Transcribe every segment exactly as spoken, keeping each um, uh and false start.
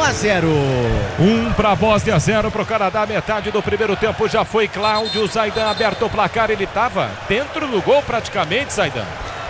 a zero. Um para a Bósnia, zero para o Canadá. Metade do primeiro tempo já foi. Cláudio Zaidan aberto o placar. Ele estava dentro do gol praticamente, Zaidan.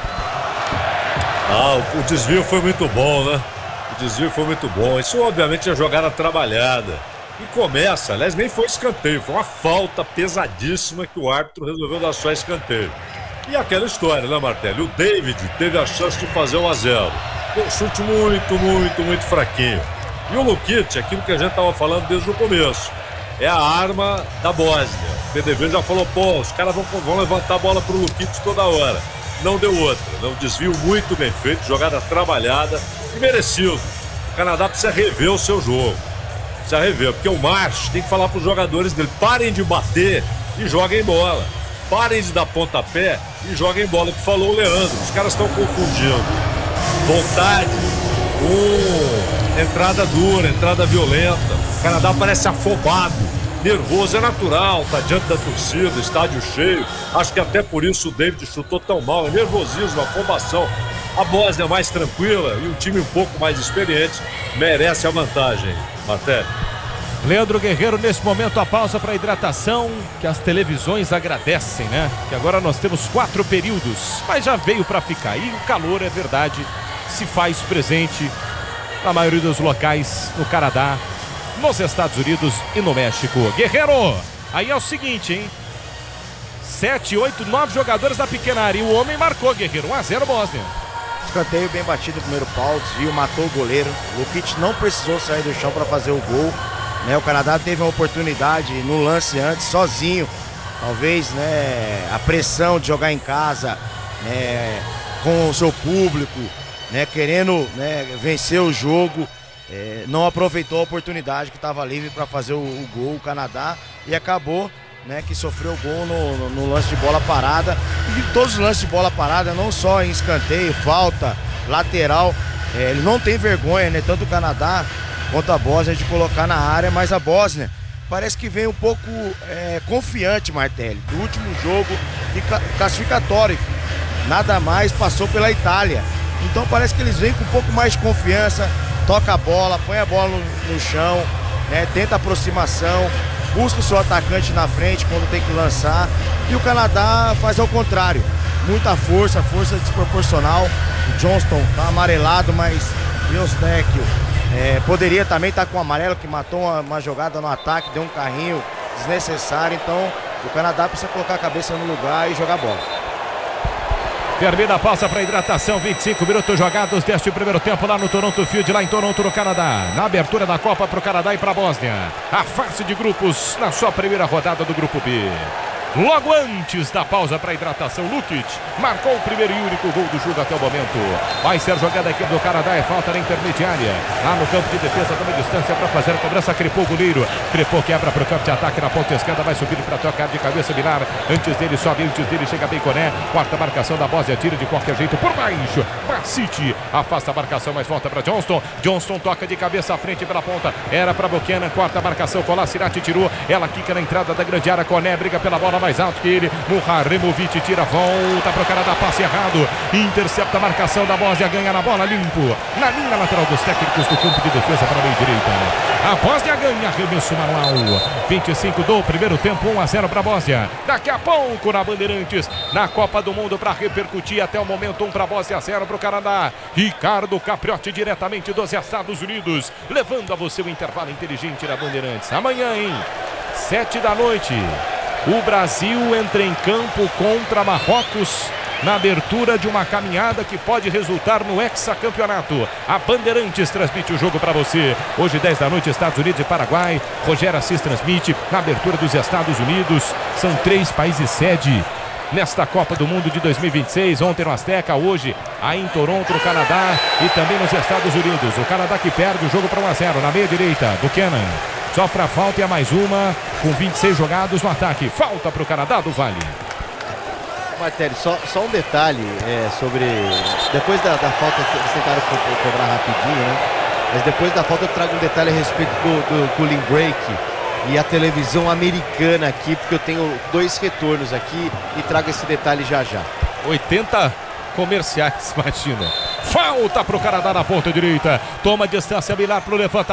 Ah, o desvio foi muito bom, né? O desvio foi muito bom. Isso obviamente é jogada trabalhada. E começa, aliás, nem foi escanteio, foi uma falta pesadíssima que o árbitro resolveu dar só escanteio. E aquela história, né, Martelli? O David teve a chance de fazer um a zero. Um chute muito, muito, muito fraquinho. E o Lukic, aquilo que a gente estava falando desde o começo, é a arma da Bósnia. O P D V já falou, pô, os caras vão, vão levantar a bola pro Lukic toda hora. Não deu outra, né? Um desvio muito bem feito, jogada trabalhada e merecido. O Canadá precisa rever o seu jogo. Precisa rever, porque o March tem que falar para os jogadores dele, parem de bater e joguem bola. Parem de dar pontapé e joguem bola, que falou o Leandro. Os caras estão confundindo vontade com entrada dura, entrada violenta. O Canadá parece afobado, nervoso, é natural, tá diante da torcida, estádio cheio. Acho que até por isso o David chutou tão mal, é nervosismo, afobação. A Bósnia mais tranquila e um time um pouco mais experiente merece a vantagem, Martelli. Leandro Guerreiro, nesse momento a pausa para hidratação, que as televisões agradecem, né? Que agora nós temos quatro períodos, mas já veio para ficar. E o calor, é verdade, se faz presente na maioria dos locais no Canadá, nos Estados Unidos e no México. Guerreiro, aí é o seguinte, hein? Sete, oito, nove jogadores da pequena área. E o homem marcou, Guerreiro. um a zero Bósnia. Escanteio bem batido no primeiro pau, desvio, matou o goleiro. O Lukic não precisou sair do chão para fazer o gol. Né, o Canadá teve uma oportunidade no lance antes, sozinho. Talvez, né, a pressão de jogar em casa, né, com o seu público, né, querendo, né, vencer o jogo, é, não aproveitou a oportunidade que estava livre para fazer o, o gol, o Canadá, e acabou, né, que sofreu o gol no, no, no lance de bola parada. E todos os lances de bola parada, não só em escanteio, falta, lateral, é, ele não tem vergonha, né, tanto o Canadá quanto a Bósnia, de colocar na área, mas a Bósnia parece que vem um pouco é, confiante, Martelli, do último jogo de classificatório, nada mais, passou pela Itália, então parece que eles vêm com um pouco mais de confiança, toca a bola, põe a bola no, no chão, né, tenta aproximação, busca o seu atacante na frente quando tem que lançar, e o Canadá faz ao contrário, muita força, força desproporcional. O Johnston tá amarelado, mas Deus Tecchio É, poderia também estar com o amarelo, que matou uma, uma jogada no ataque, deu um carrinho desnecessário. Então o Canadá precisa colocar a cabeça no lugar e jogar bola. Termina a pausa para hidratação, vinte e cinco minutos jogados deste primeiro tempo lá no Toronto Field, lá em Toronto, no Canadá. Na abertura da Copa para o Canadá e para a Bósnia. A fase de grupos na sua primeira rodada do Grupo B. Logo antes da pausa para hidratação, Lukic marcou o primeiro e único gol do jogo até o momento. Vai ser jogada aqui do Canadá, é falta na intermediária. Lá no campo de defesa, toma distância para fazer a cobrança. Crepô, goleiro. Crepô quebra para o campo de ataque na ponta esquerda, vai subir para tocar de cabeça, Vilar. Antes dele, sobe, antes dele, chega bem Coné. Quarta marcação da Bósnia, tira de qualquer jeito por baixo. Bacite afasta a marcação, mas volta para Johnston. Johnston toca de cabeça à frente pela ponta. Era para Buchanan, quarta marcação. Kolasinac tirou. Ela quica na entrada da grande área. Coné briga pela bola mais alto que ele. Muharemovic tira, volta para o Canadá, passe errado. Intercepta a marcação da Bósnia, ganha na bola, limpo. Na linha lateral dos técnicos do campo de defesa para a meia direita. A Bósnia ganha, arremesso manual. vinte e cinco do primeiro tempo, um a zero para a Bósnia. Daqui a pouco na Bandeirantes, na Copa do Mundo, para repercutir até o momento, um para a Bósnia, zero para o Canadá. Ricardo Capriotti diretamente dos Estados Unidos, levando a você o intervalo inteligente da Bandeirantes. Amanhã, hein? Sete da noite. O Brasil entra em campo contra Marrocos na abertura de uma caminhada que pode resultar no hexacampeonato. A Bandeirantes transmite o jogo para você. Hoje, dez da noite, Estados Unidos e Paraguai. Rogério Assis transmite na abertura dos Estados Unidos. São três países sede nesta Copa do Mundo de dois mil e vinte e seis. Ontem no Azteca, hoje aí em Toronto, no Canadá e também nos Estados Unidos. O Canadá que perde o jogo para um a zero na meia direita. Buchanan sofre a falta e a mais uma, com vinte e seis jogados no ataque. Falta para o Canadá do Vale. Martelli, só, só um detalhe é, sobre... Depois da, da falta, eles tentaram co cobrar rapidinho, né? Mas depois da falta eu trago um detalhe a respeito do, do cooling break e a televisão americana aqui, porque eu tenho dois retornos aqui e trago esse detalhe já já. oitenta comerciais, imagina. Falta para o Canadá na ponta direita. Toma distância, Vilar para o levantamento.